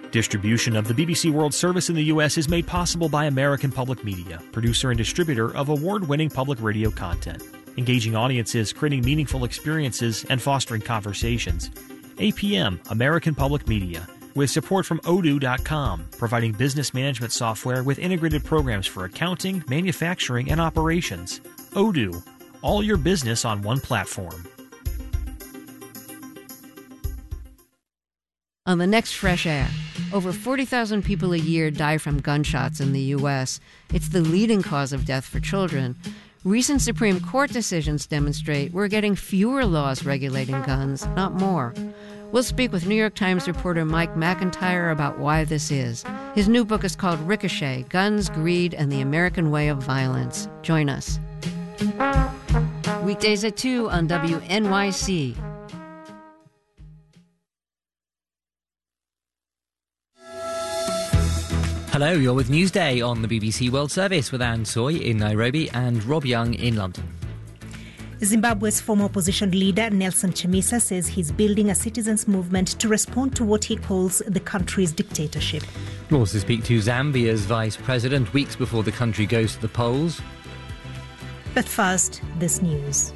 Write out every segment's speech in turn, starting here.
Distribution of the BBC World Service in the U.S. is made possible by American Public Media, producer and distributor of award-winning public radio content, engaging audiences, creating meaningful experiences, and fostering conversations. APM, American Public Media, with support from Odoo.com, providing business management software with integrated programs for accounting, manufacturing, and operations. Odoo, all your business on one platform. On the next Fresh Air, over 40,000 people a year die from gunshots in the U.S. It's the leading cause of death for children. Recent Supreme Court decisions demonstrate we're getting fewer laws regulating guns, not more. We'll speak with New York Times reporter Mike McIntyre about why this is. His new book is called Ricochet: Guns, Greed, and the American Way of Violence. Join us. Weekdays at 2 on WNYC. Hello, you're with Newsday on the BBC World Service with Anne Soy in Nairobi and Rob Young in London. Zimbabwe's former opposition leader Nelson Chamisa says he's building a citizens' movement to respond to what he calls the country's dictatorship. We'll also speak to Zambia's vice president weeks before the country goes to the polls. But first, this news.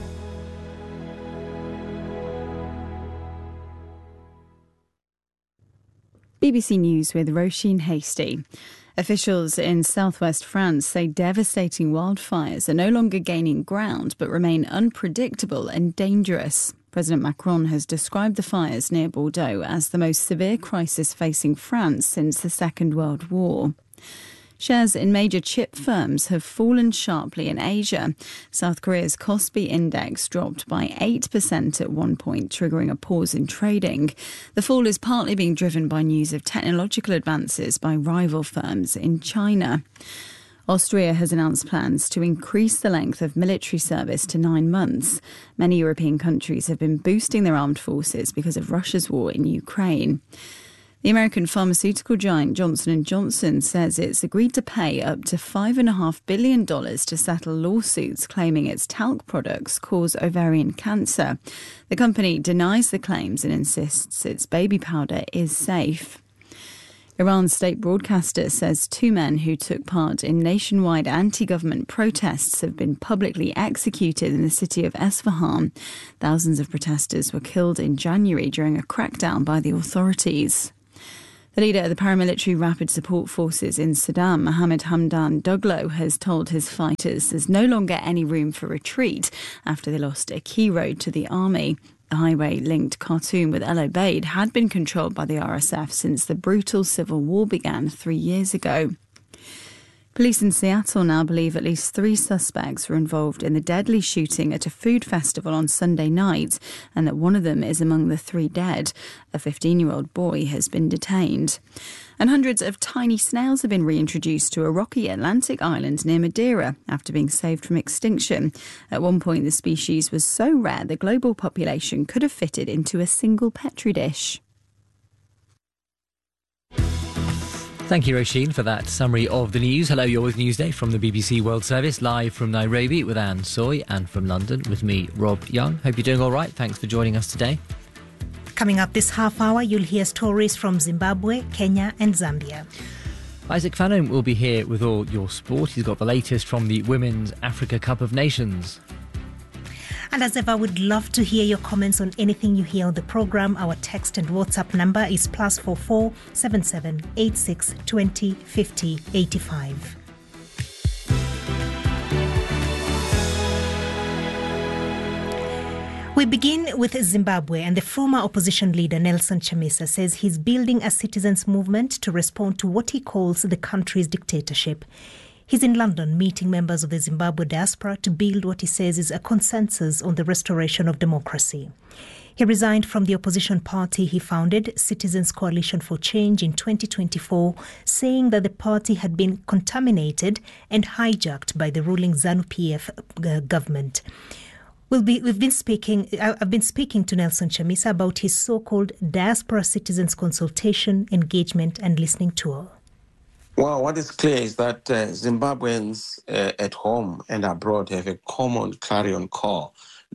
BBC News with Roisin Hasty. Officials in southwest France say devastating wildfires are no longer gaining ground but remain unpredictable and dangerous. President Macron has described the fires near Bordeaux as the most severe crisis facing France since the Second World War. Shares in major chip firms have fallen sharply in Asia. South Korea's Kospi index dropped by 8% at one point, triggering a pause in trading. The fall is partly being driven by news of technological advances by rival firms in China. Austria has announced plans to increase the length of military service to 9 months. Many European countries have been boosting their armed forces because of Russia's war in Ukraine. The American pharmaceutical giant Johnson & Johnson says it's agreed to pay up to $5.5 billion to settle lawsuits claiming its talc products cause ovarian cancer. The company denies the claims and insists its baby powder is safe. Iran's state broadcaster says 2 men who took part in nationwide anti-government protests have been publicly executed in the city of Esfahan. Thousands of protesters were killed in January during a crackdown by the authorities. The leader of the paramilitary Rapid Support Forces in Sudan, Mohammed Hamdan Daglo, has told his fighters there's no longer any room for retreat after they lost a key road to the army. The highway linked Khartoum with El Obeid had been controlled by the RSF since the brutal civil war began 3 years ago. Police in Seattle now believe at least 3 suspects were involved in the deadly shooting at a food festival on Sunday night, and that one of them is among the 3 dead. A 15-year-old boy has been detained. And hundreds of tiny snails have been reintroduced to a rocky Atlantic island near Madeira after being saved from extinction. At one point, the species was so rare the global population could have fitted into a single Petri dish. Thank you, Roisin, for that summary of the news. Hello, you're with Newsday from the BBC World Service, live from Nairobi with Anne Soy, and from London with me, Rob Young. Hope you're doing all right. Thanks for joining us today. Coming up this half hour, you'll hear stories from Zimbabwe, Kenya and Zambia. Isaac Fannin will be here with all your sport. He's got the latest from the Women's Africa Cup of Nations. And as ever, we'd love to hear your comments on anything you hear on the programme. Our text and WhatsApp number is +44 77 86 20 50 85. We begin with Zimbabwe, and the former opposition leader Nelson Chamisa says he's building a citizens' movement to respond to what he calls the country's dictatorship. He's in London meeting members of the Zimbabwe diaspora to build what he says is a consensus on the restoration of democracy. He resigned from the opposition party he founded, Citizens Coalition for Change, in 2024, saying that the party had been contaminated and hijacked by the ruling ZANU-PF government. I've been speaking to Nelson Chamisa about his so-called Diaspora Citizens Consultation, Engagement and Listening Tour. Well, what is clear is that Zimbabweans at home and abroad have a common clarion call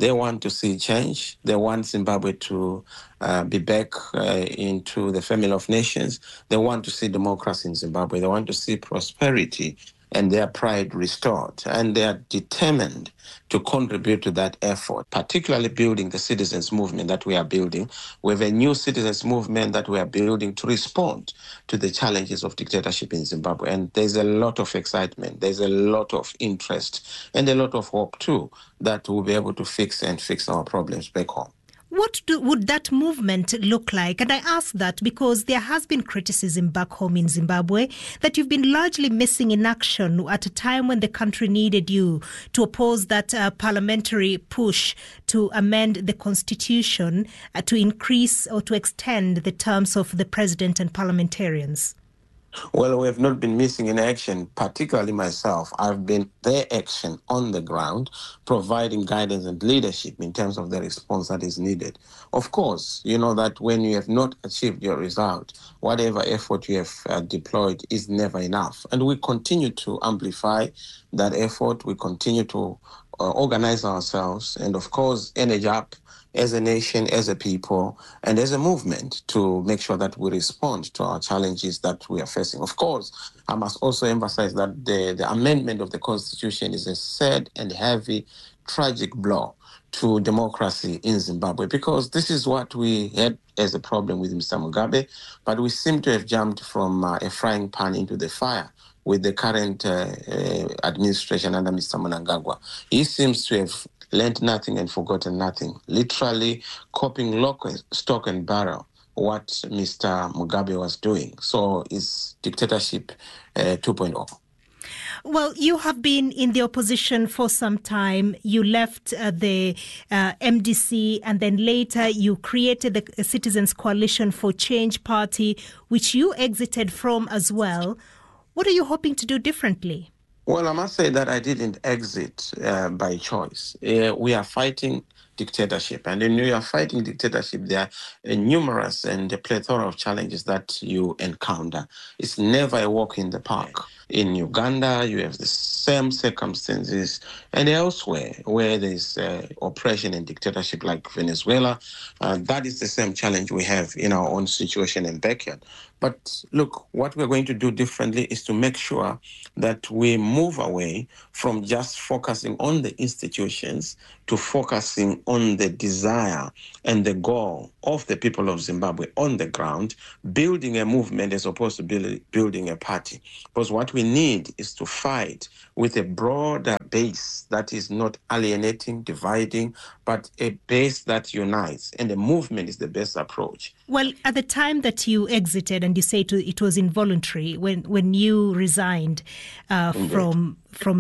They want to see change. They want Zimbabwe to be back into the family of nations. They want to see democracy in Zimbabwe. They want to see prosperity and their pride restored. And they are determined to contribute to that effort, particularly building the citizens' movement that we are building. We have a new citizens' movement that we are building to respond to the challenges of dictatorship in Zimbabwe. And there's a lot of excitement, there's a lot of interest, and a lot of hope too that we'll be able to fix our problems back home. What would that movement look like? And I ask that because there has been criticism back home in Zimbabwe that you've been largely missing in action at a time when the country needed you to oppose that parliamentary push to amend the constitution to increase or to extend the terms of the president and parliamentarians. Well, we have not been missing in action, particularly myself. I've been their action on the ground, providing guidance and leadership in terms of the response that is needed. Of course, you know that when you have not achieved your result, whatever effort you have deployed is never enough. And we continue to amplify that effort. We continue to organize ourselves and, of course, energy up as a nation, as a people, and as a movement to make sure that we respond to our challenges that we are facing. Of course, I must also emphasize that the amendment of the Constitution is a sad and heavy, tragic blow to democracy in Zimbabwe, because this is what we had as a problem with Mr. Mugabe, but we seem to have jumped from a frying pan into the fire with the current administration under Mr. Mnangagwa. He seems to have learned nothing and forgotten nothing, literally copying lock, stock and barrel what Mr. Mugabe was doing. So it's dictatorship 2.0. Well, you have been in the opposition for some time. You left the MDC, and then later you created the Citizens Coalition for Change Party, which you exited from as well. What are you hoping to do differently? Well, I must say that I didn't exit by choice. We are fighting dictatorship. And when you are fighting dictatorship, there are numerous and a plethora of challenges that you encounter. It's never a walk in the park. In Uganda, you have the same circumstances, and elsewhere where there's oppression and dictatorship like Venezuela, that is the same challenge we have in our own situation and backyard. But look, what we're going to do differently is to make sure that we move away from just focusing on the institutions to focusing on the desire and the goal of the people of Zimbabwe on the ground, building a movement as opposed to building a party. Because what we need is to fight with a broader base that is not alienating, dividing, but a base that unites. And the movement is the best approach. Well, at the time that you exited, and you say it was involuntary, when you resigned from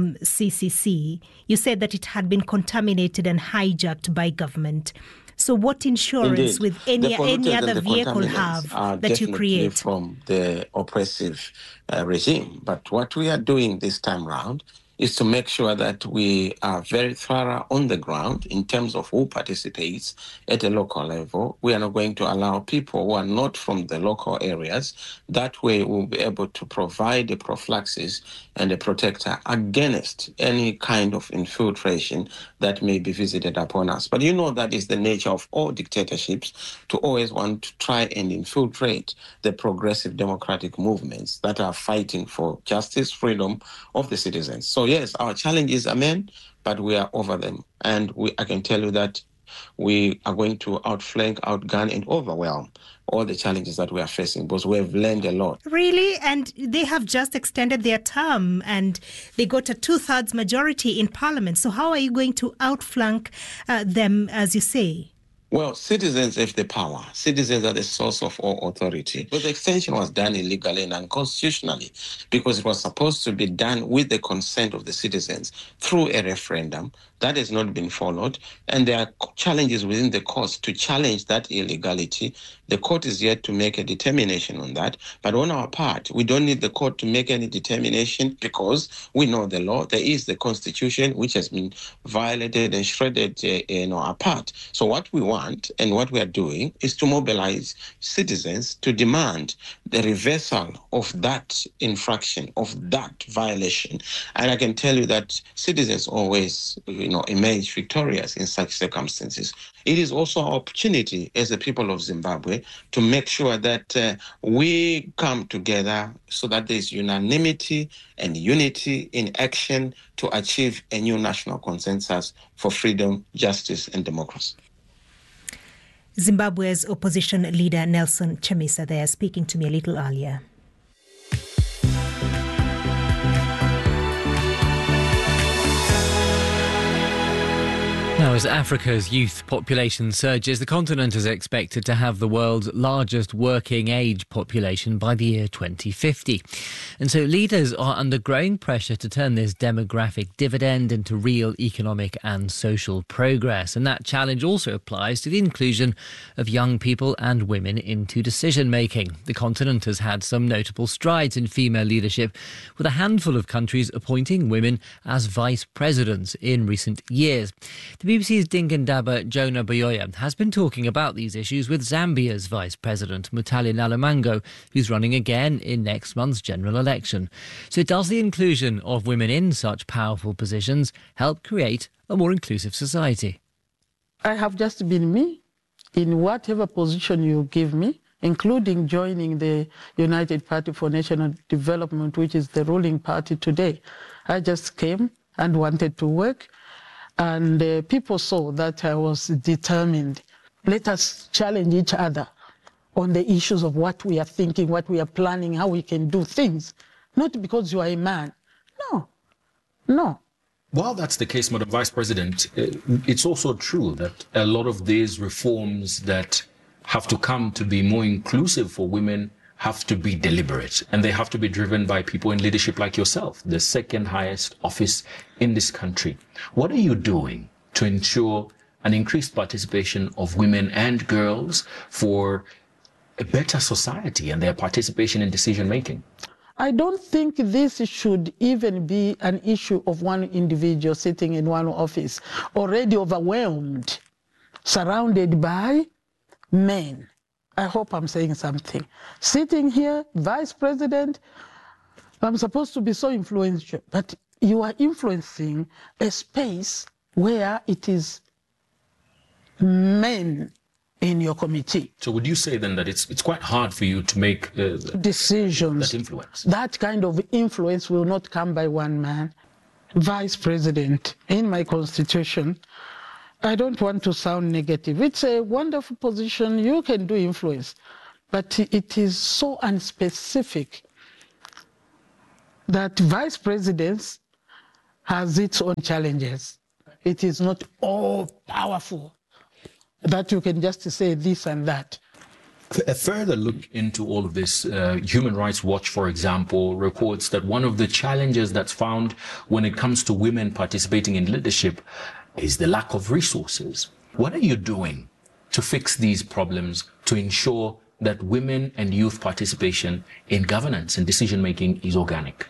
CCC, you said that it had been contaminated and hijacked by government. So what insurance with any other vehicle have that you create? From the oppressive regime. But what we are doing this time around is to make sure that we are very thorough on the ground in terms of who participates at a local level. We are not going to allow people who are not from the local areas. That way we'll be able to provide a prophylaxis and a protector against any kind of infiltration that may be visited upon us. But you know that is the nature of all dictatorships, to always want to try and infiltrate the progressive democratic movements that are fighting for justice, freedom of the citizens. So yes, our challenges are many, but we are over them. And I can tell you that we are going to outflank, outgun, and overwhelm all the challenges that we are facing, because we have learned a lot. Really? And they have just extended their term and they got a 2/3 majority in parliament. So how are you going to outflank them, as you say? Well, citizens have the power. Citizens are the source of all authority. But the extension was done illegally and unconstitutionally because it was supposed to be done with the consent of the citizens through a referendum. That has not been followed. And there are challenges within the courts to challenge that illegality. The court is yet to make a determination on that. But on our part, we don't need the court to make any determination because we know the law. There is the Constitution, which has been violated and shredded apart. So what we want and what we are doing is to mobilize citizens to demand the reversal of that infraction, of that violation. And I can tell you that citizens always emerge victorious in such circumstances. It is also our opportunity as the people of Zimbabwe to make sure that we come together so that there's unanimity and unity in action to achieve a new national consensus for freedom, justice, and democracy. Zimbabwe's opposition leader Nelson Chamisa there speaking to me a little earlier. Now, as Africa's youth population surges, the continent is expected to have the world's largest working age population by the year 2050. And so leaders are under growing pressure to turn this demographic dividend into real economic and social progress. And that challenge also applies to the inclusion of young people and women into decision-making. The continent has had some notable strides in female leadership, with a handful of countries appointing women as vice presidents in recent years. The BBC's Dingandaba Jonah Boyoya has been talking about these issues with Zambia's Vice President, Mutale Nalamango, who's running again in next month's general election. So does the inclusion of women in such powerful positions help create a more inclusive society? I have just been me in whatever position you give me, including joining the United Party for National Development, which is the ruling party today. I just came and wanted to work. And people saw that I was determined. Let us challenge each other on the issues of what we are thinking, what we are planning, how we can do things. Not because you are a man. No. While that's the case, Madam Vice President, it's also true that a lot of these reforms that have to come to be more inclusive for women have to be deliberate, and they have to be driven by people in leadership like yourself, the second highest office in this country. What are you doing to ensure an increased participation of women and girls for a better society and their participation in decision making? I don't think this should even be an issue of one individual sitting in one office, already overwhelmed, surrounded by men. I hope I'm saying something. Sitting here, Vice President, I'm supposed to be so influential, but you are influencing a space where it is men in your committee. So would you say then that it's quite hard for you to make decisions? That influence? That kind of influence will not come by one man. Vice President, in my constitution, I don't want to sound negative. It's a wonderful position. You can do influence. But it is so unspecific that vice presidents has its own challenges. It is not all powerful that you can just say this and that. A further look into all of this, Human Rights Watch, for example, reports that one of the challenges that's found when it comes to women participating in leadership is the lack of resources. What are you doing to fix these problems to ensure that women and youth participation in governance and decision-making is organic?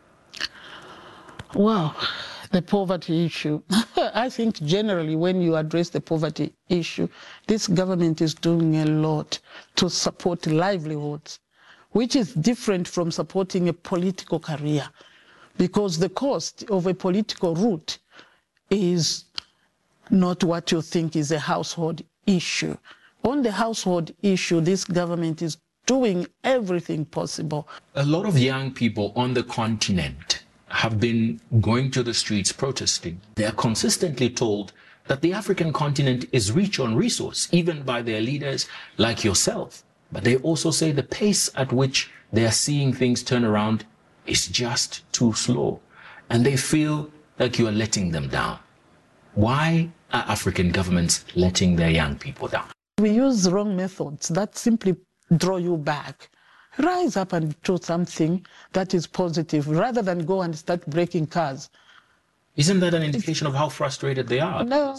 Well, the poverty issue. I think generally when you address the poverty issue, this government is doing a lot to support livelihoods, which is different from supporting a political career, because the cost of a political route is not what you think is a household issue. On the household issue, this government is doing everything possible. A lot of young people on the continent have been going to the streets protesting. They are consistently told that the African continent is rich on resource, even by their leaders like yourself. But they also say the pace at which they are seeing things turn around is just too slow. And they feel like you are letting them down. Why are African governments letting their young people down? We use wrong methods that simply draw you back. Rise up and do something that is positive rather than go and start breaking cars. Isn't that an indication of how frustrated they are? No.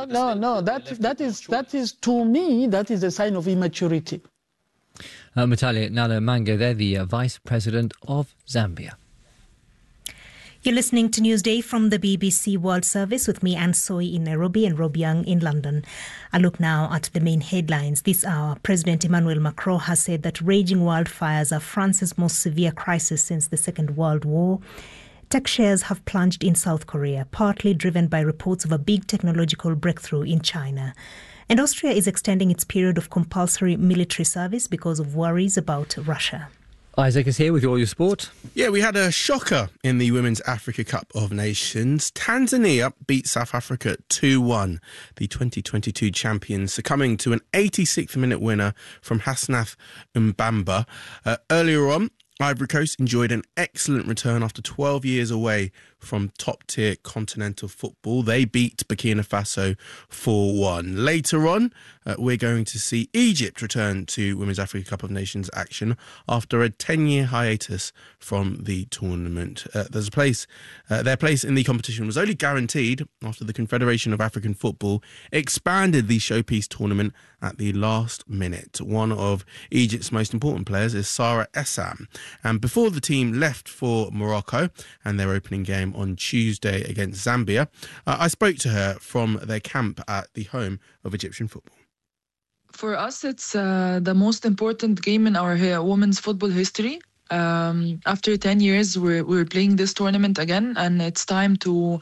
That is to me, that is a sign of immaturity. Mutale Nalamango, they're the Vice President of Zambia. You're listening to Newsday from the BBC World Service with me, Anne Soy, in Nairobi and Rob Young in London. I look now at the main headlines. This hour, President Emmanuel Macron has said that raging wildfires are France's most severe crisis since the Second World War. Tech shares have plunged in South Korea, partly driven by reports of a big technological breakthrough in China. And Austria is extending its period of compulsory military service because of worries about Russia. Isaac is here with all your sport. Yeah, we had a shocker in the Women's Africa Cup of Nations. Tanzania beat South Africa 2-1. The 2022 champions succumbing to an 86th minute winner from Hasnath Mbamba. Earlier on, Ivory Coast enjoyed an excellent return after 12 years away from top-tier continental football. They beat Burkina Faso 4-1. Later on, we're going to see Egypt return to Women's Africa Cup of Nations action after a 10-year hiatus from the tournament. Their place in the competition was only guaranteed after the Confederation of African Football expanded the showpiece tournament at the last minute. One of Egypt's most important players is Sarah Essam. And before the team left for Morocco and their opening game on Tuesday against Zambia, I spoke to her from their camp at the home of Egyptian football. For us, it's the most important game in our women's football history. After 10 years, we're playing this tournament again, and it's time to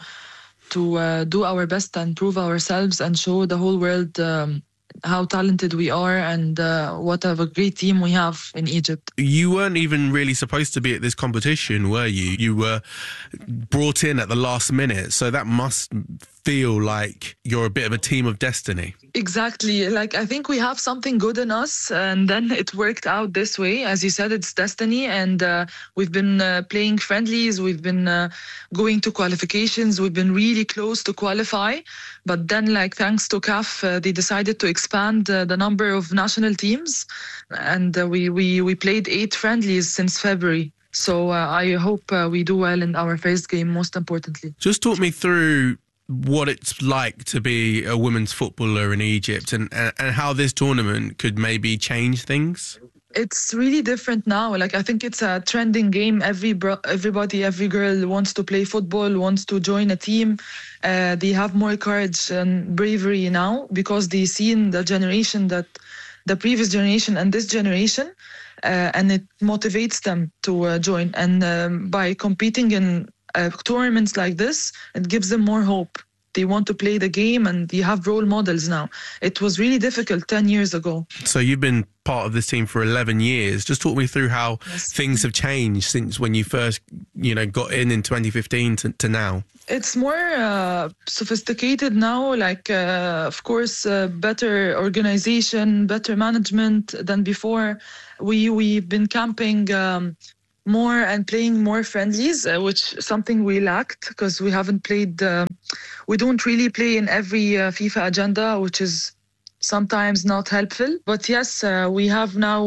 do our best and prove ourselves and show the whole world how talented we are and what a great team we have in Egypt. You weren't even really supposed to be at this competition, were you? You were brought in at the last minute, so that must feel like you're a bit of a team of destiny. Exactly. Like, I think we have something good in us, and then it worked out this way. As you said, it's destiny, and we've been playing friendlies, we've been going to qualifications, we've been really close to qualify, but then, like, thanks to CAF, they decided to expand the number of national teams, and we played 8 friendlies since February. So I hope we do well in our first game, most importantly. Just talk me through what it's like to be a women's footballer in Egypt and how this tournament could maybe change things. It's really different now. Like, I think it's a trending game. Everybody, every girl wants to play football, wants to join a team. They have more courage and bravery now because they see in the generation that the previous generation and this generation, and it motivates them to join. And by competing in tournaments like this, it gives them more hope. They want to play the game, and you have role models now. It was really difficult 10 years ago. So you've been part of this team for 11 years. Just talk me through how things have changed since when you first, got in 2015 to now. It's more sophisticated now, like, of course, better organization, better management than before. We've been camping more and playing more friendlies, which is something we lacked because we haven't played, we don't really play in every FIFA agenda, which is sometimes not helpful. But yes, we have now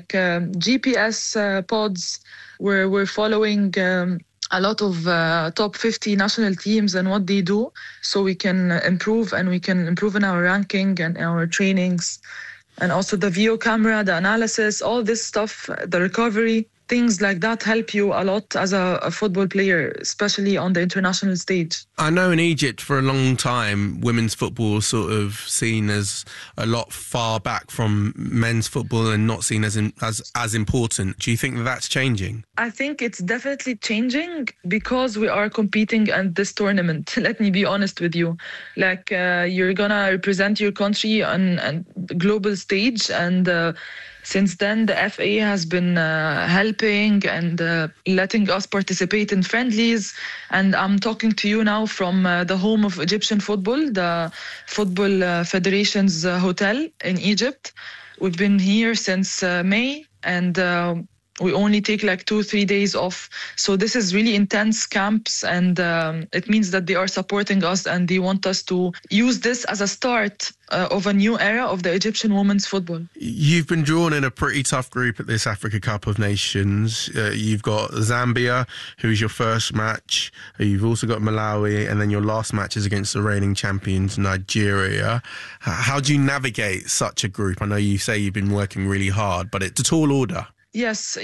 GPS pods where we're following a lot of top 50 national teams and what they do, so we can improve, and we can improve in our ranking and our trainings. And also the VO camera, the analysis, all this stuff, the recovery. Things like that help you a lot as a football player, especially on the international stage. I know in Egypt for a long time, women's football was sort of seen as a lot far back from men's football and not seen as important. Do you think that that's changing? I think it's definitely changing because we are competing at this tournament. Let me be honest with you. Like, you're going to represent your country on a global stage, and since then, the FA has been helping and letting us participate in friendlies. And I'm talking to you now from the home of Egyptian football, the Football Federation's hotel in Egypt. We've been here since May, and we only take like 2-3 days off. So this is really intense camps, and it means that they are supporting us and they want us to use this as a start of a new era of the Egyptian women's football. You've been drawn in a pretty tough group at this Africa Cup of Nations. You've got Zambia, who's your first match. You've also got Malawi, and then your last match is against the reigning champions, Nigeria. How do you navigate such a group? I know you say you've been working really hard, but it's a tall order. Yes.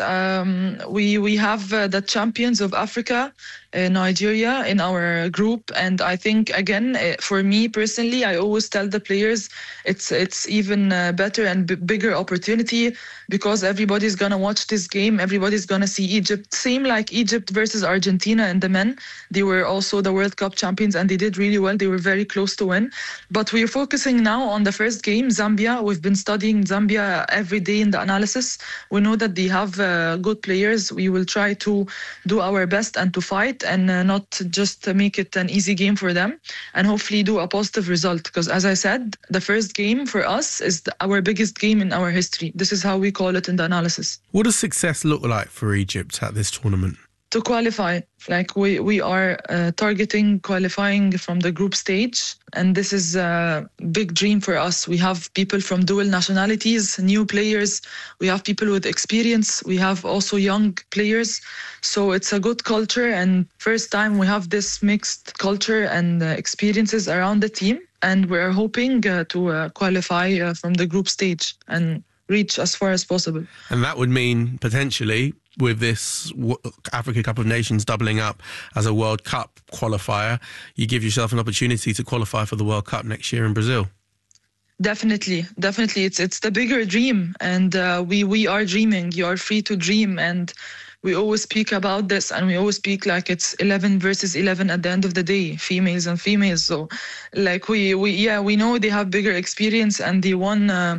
We have the champions of Africa, Nigeria, in our group, and I think again, for me personally, I always tell the players it's even better and bigger opportunity because everybody's gonna watch this game. Everybody's gonna see Egypt. Same like Egypt versus Argentina and the men. They were also the World Cup champions and they did really well. They were very close to win. But we're focusing now on the first game, Zambia. We've been studying Zambia every day in the analysis. We know that they have good players. We will try to do our best and to fight and not just make it an easy game for them and hopefully do a positive result. Because as I said, the first game for us is our biggest game in our history. This is how we call it in the analysis. What does success look like for Egypt at this tournament? To qualify, like we are targeting qualifying from the group stage, and this is a big dream for us. We have people from dual nationalities, new players, we have people with experience, we have also young players, so it's a good culture, and first time we have this mixed culture and experiences around the team, and we're hoping to qualify from the group stage and reach as far as possible. And that would mean potentially, with this Africa Cup of Nations doubling up as a World Cup qualifier, you give yourself an opportunity to qualify for the World Cup next year in Brazil. Definitely. It's the bigger dream, and we are dreaming. You are free to dream, and we always speak about this, and we always speak like it's 11 versus 11 at the end of the day, females and females. So, like we know they have bigger experience and they won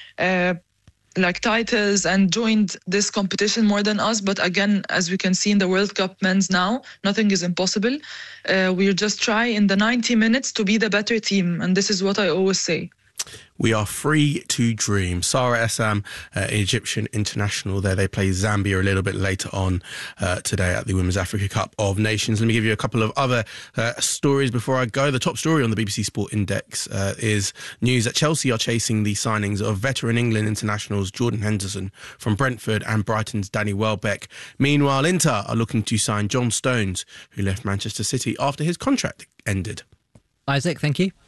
like titles and joined this competition more than us. But again, as we can see in the World Cup men's now, nothing is impossible. We just try in the 90 minutes to be the better team. And this is what I always say. We are free to dream. Sarah Essam, Egyptian international there. They play Zambia a little bit later on today at the Women's Africa Cup of Nations. Let me give you a couple of other stories before I go. The top story on the BBC Sport Index is news that Chelsea are chasing the signings of veteran England internationals Jordan Henderson from Brentford and Brighton's Danny Welbeck. Meanwhile, Inter are looking to sign John Stones, who left Manchester City after his contract ended. Isaac, thank you.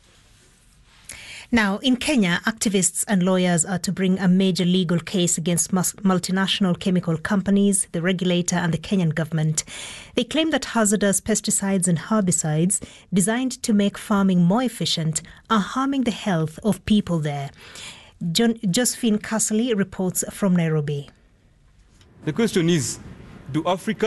Now, in Kenya, activists and lawyers are to bring a major legal case against multinational chemical companies, the regulator and the Kenyan government. They claim that hazardous pesticides and herbicides designed to make farming more efficient are harming the health of people there. Josephine Casserly reports from Nairobi. The question is, do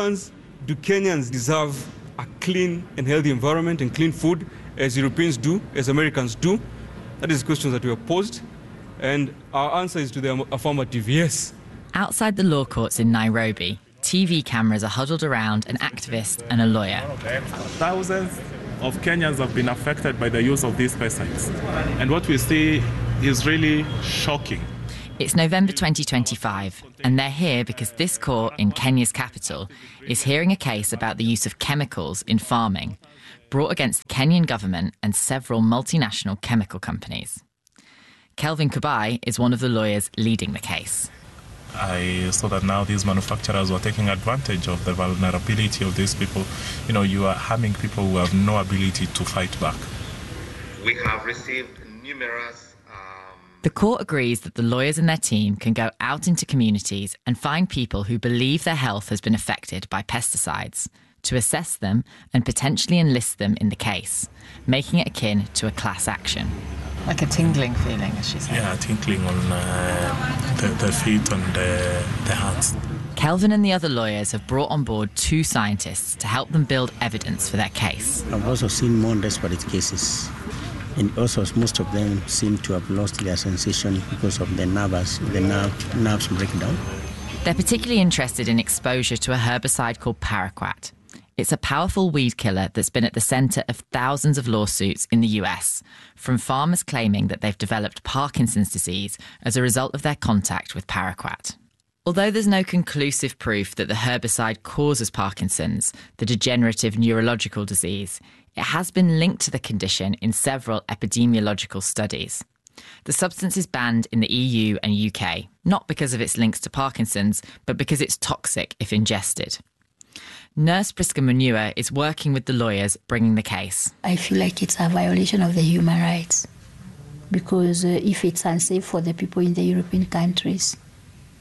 Kenyans deserve a clean and healthy environment and clean food as Europeans do, as Americans do? That is the question that we have posed, and our answer is to the affirmative, yes. Outside the law courts in Nairobi, TV cameras are huddled around an activist and a lawyer. Thousands of Kenyans have been affected by the use of these pesticides, and what we see is really shocking. It's November 2025, and they're here because this court in Kenya's capital is hearing a case about the use of chemicals in farming, brought against the Kenyan government and several multinational chemical companies. Kelvin Kubai is one of the lawyers leading the case. I saw that now these manufacturers were taking advantage of the vulnerability of these people. You know, you are harming people who have no ability to fight back. We have received numerous... The court agrees that the lawyers and their team can go out into communities and find people who believe their health has been affected by pesticides, to assess them and potentially enlist them in the case, making it akin to a class action. Like a tingling feeling, as she said. Yeah, tingling on the feet and the hands. Kelvin and the other lawyers have brought on board 2 scientists to help them build evidence for their case. I've also seen more desperate cases. And also most of them seem to have lost their sensation because of the nerves breakdown. They're particularly interested in exposure to a herbicide called paraquat. It's a powerful weed killer that's been at the centre of thousands of lawsuits in the US, from farmers claiming that they've developed Parkinson's disease as a result of their contact with paraquat. Although there's no conclusive proof that the herbicide causes Parkinson's, the degenerative neurological disease, it has been linked to the condition in several epidemiological studies. The substance is banned in the EU and UK, not because of its links to Parkinson's, but because it's toxic if ingested. Nurse Priska Munua is working with the lawyers bringing the case. I feel like it's a violation of the human rights, because if it's unsafe for the people in the European countries,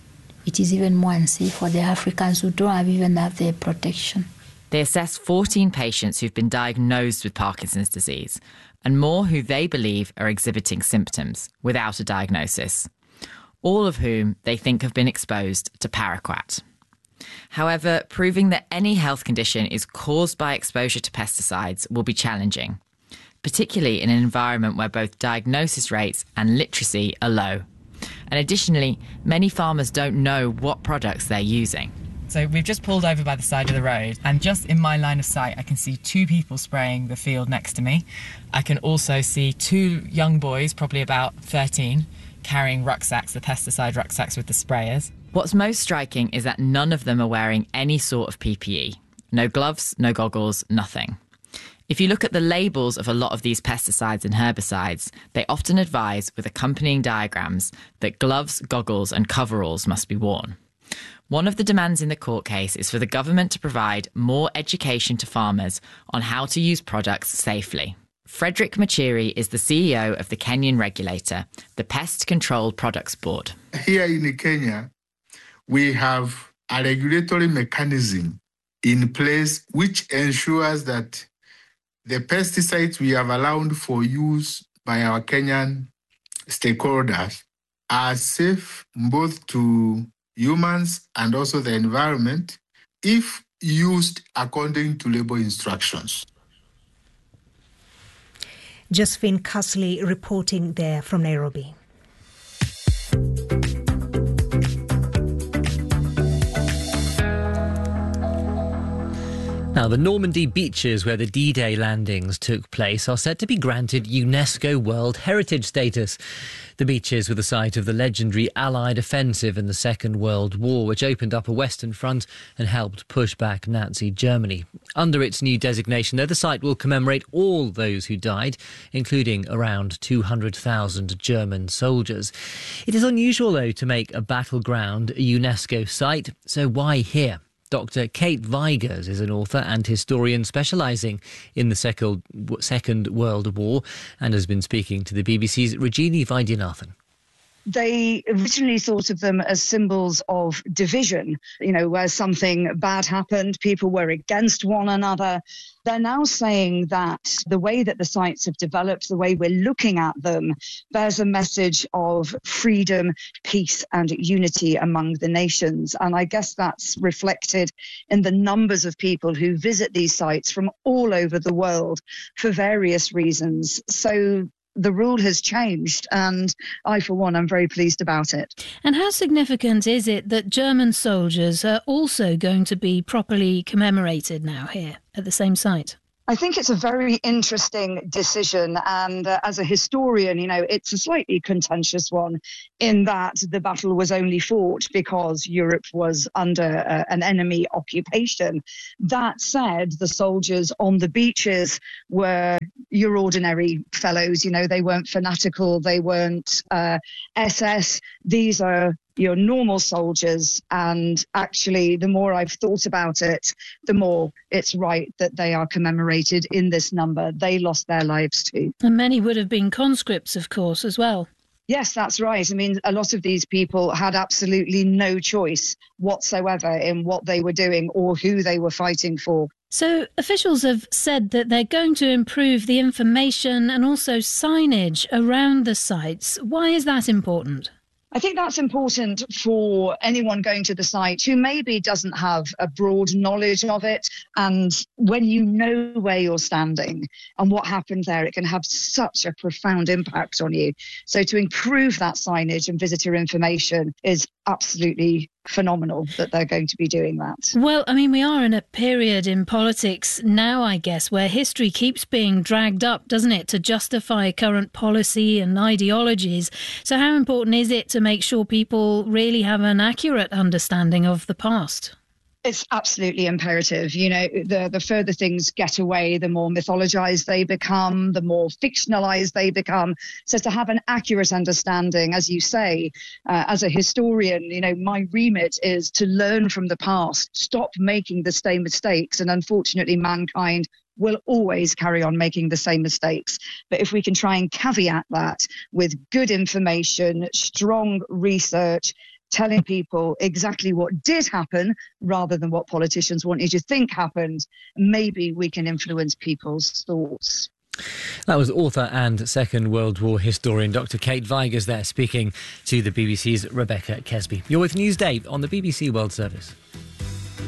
it is even more unsafe for the Africans who don't even have the protection. They assessed 14 patients who've been diagnosed with Parkinson's disease and more who they believe are exhibiting symptoms without a diagnosis, all of whom they think have been exposed to paraquat. However, proving that any health condition is caused by exposure to pesticides will be challenging, particularly in an environment where both diagnosis rates and literacy are low. And additionally, many farmers don't know what products they're using. So we've just pulled over by the side of the road, and just in my line of sight I can see 2 people spraying the field next to me. I can also see 2 young boys, probably about 13, carrying rucksacks, the pesticide rucksacks with the sprayers. What's most striking is that none of them are wearing any sort of PPE. No gloves, no goggles, nothing. If you look at the labels of a lot of these pesticides and herbicides, they often advise with accompanying diagrams that gloves, goggles and coveralls must be worn. One of the demands in the court case is for the government to provide more education to farmers on how to use products safely. Frederick Machiri is the CEO of the Kenyan regulator, the Pest Control Products Board. Here in Kenya, we have a regulatory mechanism in place which ensures that the pesticides we have allowed for use by our Kenyan stakeholders are safe both to humans and also the environment if used according to label instructions. Josephine Castley reporting there from Nairobi. Now, the Normandy beaches where the D-Day landings took place are set to be granted UNESCO World Heritage status. The beaches were the site of the legendary Allied offensive in the Second World War, which opened up a Western front and helped push back Nazi Germany. Under its new designation, though, the site will commemorate all those who died, including around 200,000 German soldiers. It is unusual, though, to make a battleground a UNESCO site, so why here? Dr. Kate Vigers is an author and historian specialising in the Second World War and has been speaking to the BBC's Rajini Vaidyanathan. They originally thought of them as symbols of division, where something bad happened, people were against one another. They're now saying that the way that the sites have developed, the way we're looking at them, bears a message of freedom, peace and unity among the nations. And I guess that's reflected in the numbers of people who visit these sites from all over the world for various reasons. So the rule has changed, and I, for one, am very pleased about it. And how significant is it that German soldiers are also going to be properly commemorated now here at the same site? I think it's a very interesting decision, and as a historian, it's a slightly contentious one in that the battle was only fought because Europe was under an enemy occupation. That said, the soldiers on the beaches were your ordinary fellows, they weren't fanatical, they weren't SS. These are your normal soldiers, and actually the more I've thought about it, the more it's right that they are commemorated in this number. They lost their lives too. And many would have been conscripts, of course, as well. Yes, that's right. I mean, a lot of these people had absolutely no choice whatsoever in what they were doing or who they were fighting for. So officials have said that they're going to improve the information and also signage around the sites. Why is that important? I think that's important for anyone going to the site who maybe doesn't have a broad knowledge of it. And when you know where you're standing and what happened there, it can have such a profound impact on you. So to improve that signage and visitor information is absolutely phenomenal that they're going to be doing that. Well, I mean, we are in a period in politics now, I guess, where history keeps being dragged up, doesn't it, to justify current policy and ideologies. So how important is it to make sure people really have an accurate understanding of the past? It's absolutely imperative. The further things get away, the more mythologized they become, the more fictionalized they become. So to have an accurate understanding, as you say, as a historian, my remit is to learn from the past, stop making the same mistakes. And unfortunately, mankind will always carry on making the same mistakes. But if we can try and caveat that with good information, strong research, telling people exactly what did happen rather than what politicians want you to think happened, maybe we can influence people's thoughts. That was author and Second World War historian Dr. Kate Vigers there speaking to the BBC's Rebecca Kesby. You're with Newsday on the BBC World Service.